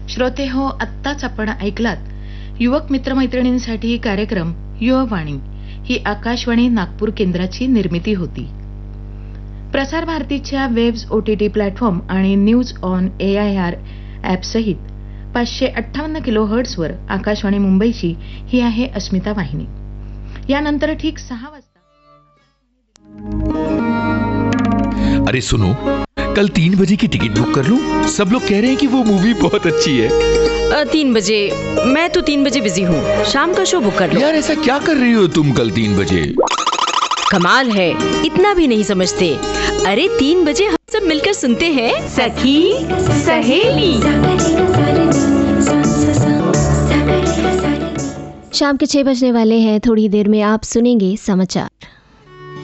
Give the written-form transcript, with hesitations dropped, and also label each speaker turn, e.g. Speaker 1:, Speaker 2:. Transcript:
Speaker 1: श्रोते हो, आत्ताच आपण ऐकलात युवक मित्रमैत्रिणींसाठी कार्यक्रम युववाणी. ही आकाशवाणी नागपूर केंद्राची निर्मिती होती. प्रसार भारतीच्या वेब्स OTT प्लॅटफॉर्म आणि न्यूज ऑन AIR ॲप सहित 558 किलोहर्ट्झवर आकाशवाणी मुंबईची ही आहे अस्मिता वाहिनी. यानंतर ठीक 6 वाजता.
Speaker 2: अरे सुनो, कल 3 बजे की टिकट बुक कर लूं? सब लोग कह रहे हैं कि वो मूवी बहुत अच्छी है।
Speaker 3: 3 बजे? मैं तो 3 बजे बिजी हूँ, शाम का शो बुक कर लो।
Speaker 2: यार ऐसा क्या कर रही हो तुम कल 3 बजे?
Speaker 3: कमाल है, इतना भी नहीं समझते। अरे 3 बजे हम सब मिलकर सुनते हैं सखी सहेली।
Speaker 4: शाम के 6 बजने वाले हैं। थोड़ी देर में आप सुनेंगे समाचार।